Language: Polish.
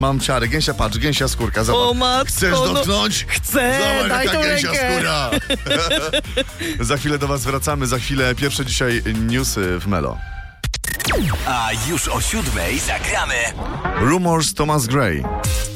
Mam ciarę, gęsia, patrz, gęsia skórka, zobacz. O matko, Chcesz dotknąć? Chcę, Zobacz, daj jaka tą gęsia rękę. skóra. Za chwilę do was wracamy, za chwilę pierwsze dzisiaj newsy w Melo. A już o 7:00 zagramy Rumors Thomas Gray.